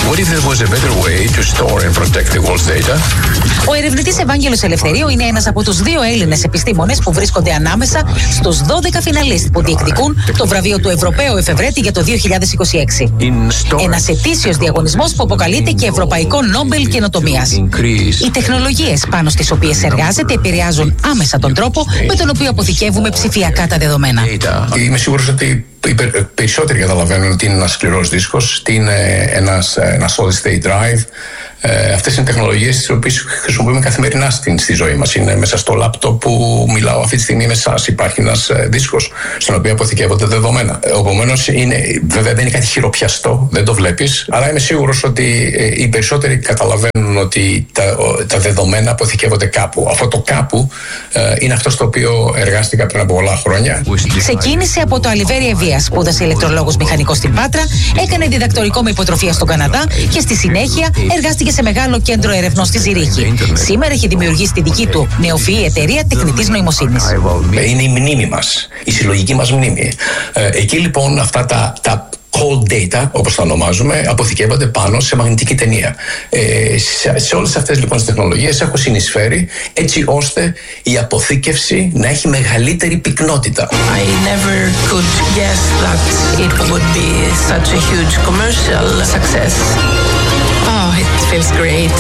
Ο ερευνητής Ευάγγελος Ελευθερίου είναι ένας από τους 2 Έλληνες επιστήμονες που βρίσκονται ανάμεσα στους 12 φιναλίστ που διεκδικούν το βραβείο του Ευρωπαίου Εφευρέτη για το 2026. Ένας ετήσιος διαγωνισμός που αποκαλείται και Ευρωπαϊκό Νόμπελ Καινοτομίας. Οι τεχνολογίες πάνω στις οποίες εργάζεται επηρεάζουν άμεσα τον τρόπο με τον οποίο αποθηκεύουμε ψηφιακά τα δεδομένα. Είμαι σίγουρος ότι οι περισσότεροι καταλαβαίνουν τι είναι ένας σκληρός δίσκος, τι είναι ένα solid state drive. Αυτές είναι τεχνολογίες τις οποίες χρησιμοποιούμε καθημερινά στη ζωή μας. Είναι μέσα στο λάπτοπ που μιλάω αυτή τη στιγμή με εσάς. Υπάρχει ένας δίσκος στον οποίο αποθηκεύονται δεδομένα. Επομένως, βέβαια δεν είναι κάτι χειροπιαστό, δεν το βλέπεις, αλλά είμαι σίγουρος ότι οι περισσότεροι καταλαβαίνουν ότι τα δεδομένα αποθηκεύονται κάπου. Αυτό το κάπου είναι αυτό στο οποίο εργάστηκα πριν από πολλά χρόνια. Ξεκίνησε από το Αλιβέρι Ευβίας, σπούδασε ηλεκτρολόγος μηχανικός στην Πάτρα, έκανε διδακτορικό με υποτροφία στον Καναδά και στη συνέχεια εργάστηκε σε μεγάλο κέντρο ερευνών στη Ζηρίχη. Σήμερα έχει δημιουργήσει τη δική του νεοφυή εταιρεία τεχνητής νοημοσύνης. Είναι η μνήμη μας, η συλλογική μας μνήμη. Εκεί λοιπόν αυτά τα cold data, όπως τα ονομάζουμε, αποθηκεύονται πάνω σε μαγνητική ταινία. Σε όλες αυτές λοιπόν τις τεχνολογίες έχω συνεισφέρει έτσι ώστε η αποθήκευση να έχει μεγαλύτερη πυκνότητα. I never could guess that it would be such a huge commercial success. Oh, it feels great.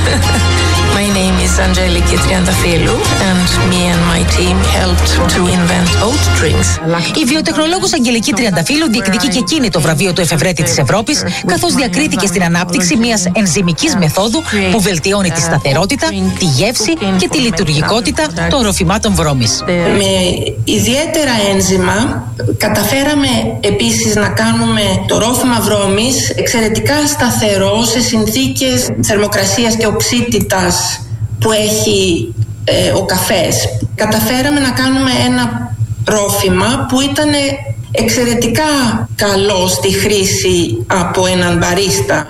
My name is Angeliki Triantafylou and me and my team helped to invent oat drinks. Η βιοτεχνολόγος Αγγελική Τριανταφύλλου διεκδικεί και εκείνη το βραβείο του Εφευρέτη της Ευρώπης, καθώς διακρίθηκε στην ανάπτυξη μιας ενζυμικής μεθόδου που βελτιώνει τη σταθερότητα, τη γεύση και τη λειτουργικότητα των ροφημάτων βρώμης. Με ιδιαίτερα ένζημα καταφέραμε επίσης να κάνουμε το ρόφημα βρώμης εξαιρετικά σταθερό σε συνθήκες θερμοκρασίας και οξύτητας που έχει ο καφές. Καταφέραμε να κάνουμε ένα ρόφημα που ήταν εξαιρετικά καλό στη χρήση από έναν μπαρίστα.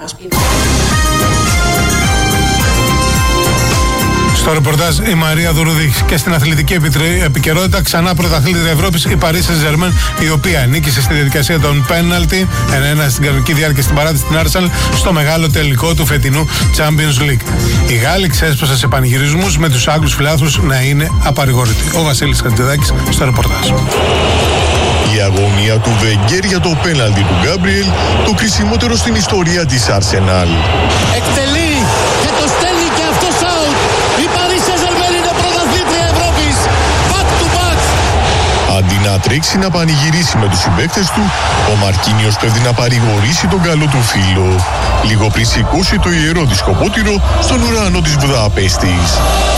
Στο ρεπορτάζ η Μαρία Δουρούδη. Και στην αθλητική επικαιρότητα, ξανά πρωταθλήτρια Ευρώπης η Paris Saint-Germain, η οποία νίκησε στη διαδικασία των πέναλτι 1-1 στην κανονική διάρκεια στην παράτηση στην Arsenal στο μεγάλο τελικό του φετινού Champions League. Οι Γάλλοι ξέσπασαν σε πανηγυρισμούς με τους Άγγλους φιλάθλους να είναι απαρηγόρητοι. Ο Βασίλης Χατζηδάκης στο ρεπορτάζ. Η αγωνία του Βενγκέρ για το πέναλτι του Γκάμπριελ, το κρισιμότερο στην ιστορία της Arsenal. Εκτελεί και το στέλνει και αυτός out. Η Paris Saint-Germain είναι πρωταθλήτρια Ευρώπης. Back to back. Αντί να τρέξει να πανηγυρίσει με τους συμπαίκτες του, ο Μαρκίνιος πέφτει να παρηγορήσει τον καλό του φίλο, λίγο πριν σηκώσει το ιερό δισκοπότηρο στον ουρανό της Βουδαπέστης.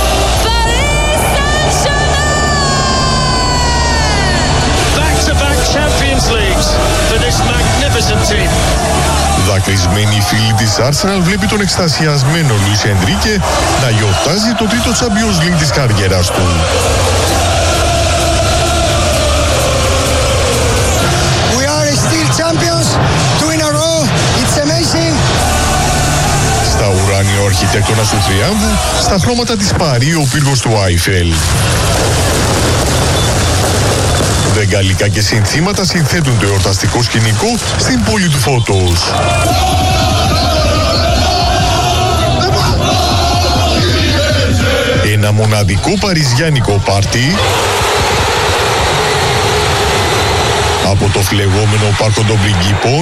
Δακρυσμένοι φίλοι της Arsenal βλέπει τον εκστασιασμένο Λουίς Ενρίκε να γιορτάζει το τρίτο Champions League της καριέρας του. We are still champions, 2 in a row, it's amazing. Στα ουράνιο αρχιτέκτονας του Τριάμβου, στα χρώματα της Παρί ο πύργος του Άιφελ. Βεγγαλικά και συνθήματα συνθέτουν το εορταστικό σκηνικό στην πόλη του φώτος. Ένα μοναδικό παριζιάνικο πάρτι από το φλεγόμενο πάρκο των πριγκίπων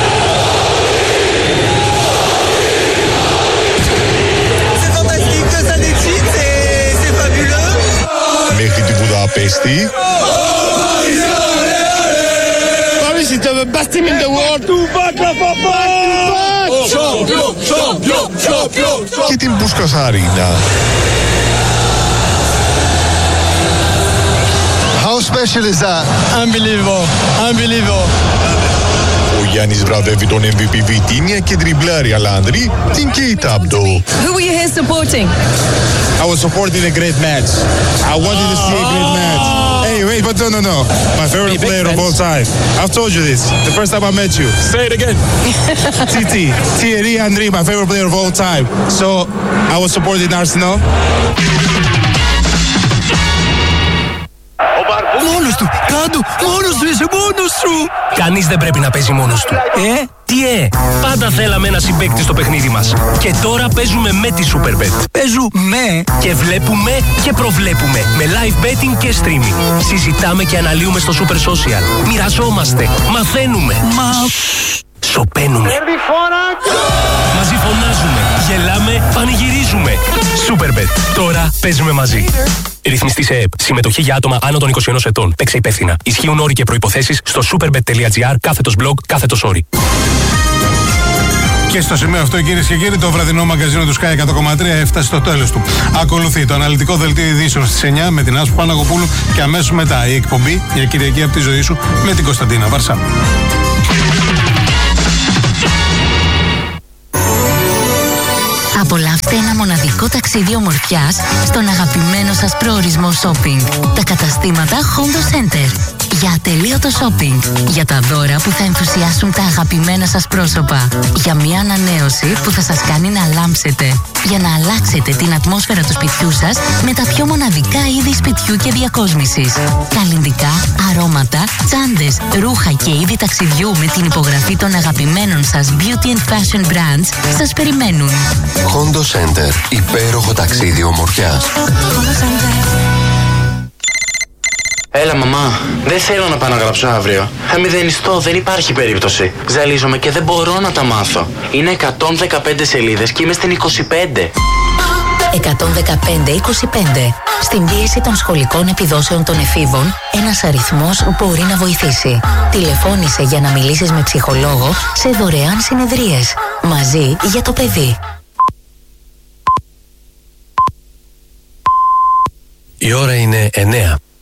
μέχρι τη Βουδαπέστη. Και την Πούσκας Αρίνα. How special is that? Unbelievable. Unbelievable. Ο Ο Γιάννης βραβεύει τον MVP Βιτίνια και τριμπλάρια Λάνδρη την Kate Abdo. Who were you here supporting? I was supporting a great match. I wanted to see a great match. Hey, wait, but no. My favorite player of all time. I've told you this the first time I met you. Say it again. Thierry Henry, my favorite player of all time. So I was supporting Arsenal. Μόνος του! Κάντο! Μόνος του! Είσαι μόνος σου! Κανείς δεν πρέπει να παίζει μόνος του. Τι πάντα θέλαμε ένα συμπαίκτη στο παιχνίδι μας. Και τώρα παίζουμε με τη Superbet. Παίζουμε! Και βλέπουμε και προβλέπουμε. Με live betting και streaming. Συζητάμε και αναλύουμε στο Super Social. Μοιραζόμαστε. Μαθαίνουμε. Σωπαίνουμε. Μαζί φωνάζουμε. Γελάμε. Πανηγυρίζουμε. Superbet. Τώρα παίζουμε μαζί. Ρυθμιστή σε ΕΕΠ. Συμμετοχή για άτομα άνω των 21 ετών. Παίξε υπεύθυνα. Ισχύουν όροι και προϋποθέσεις στο superbet.gr/blog/όροι. Και στο σημείο αυτό, κυρίες και κύριοι, το βραδινό μαγκαζίνο του Sky 100,3 έφτασε στο τέλος του. Ακολουθεί το αναλυτικό δελτίο ειδήσεων στις 9 με την Άσπου Παναγοπούλου και αμέσως μετά η εκπομπή «Μια Κυριακή από τη ζωή σου» με την Κωνσταντίνα Βαρσά. Απολαύστε ένα μοναδικό ταξίδι ομορφιάς στον αγαπημένο σας προορισμό shopping. Τα καταστήματα Hondo Center. Για ατελείωτο shopping. Για τα δώρα που θα ενθουσιάσουν τα αγαπημένα σας πρόσωπα. Για μια ανανέωση που θα σας κάνει να λάμψετε. Για να αλλάξετε την ατμόσφαιρα του σπιτιού σας με τα πιο μοναδικά είδη σπιτιού και διακόσμησης. Καλλυντικά, αρώματα, τσάντες, ρούχα και είδη ταξιδιού με την υπογραφή των αγαπημένων σας beauty and fashion brands σας περιμένουν. Hondo Center. Υπέροχο ταξίδι ομορφιάς. Έλα μαμά, δεν θέλω να πάω να γράψω αύριο. Θα μηδενιστώ, δεν υπάρχει περίπτωση. Ζαλίζομαι και δεν μπορώ να τα μάθω. Είναι 115 σελίδες και είμαι στην 25. 115-25. Στην πίεση των σχολικών επιδόσεων των εφήβων, ένας αριθμός μπορεί να βοηθήσει. Τηλεφώνησε για να μιλήσεις με ψυχολόγο σε δωρεάν συνεδρίες. Μαζί για το παιδί. Η ώρα είναι 9.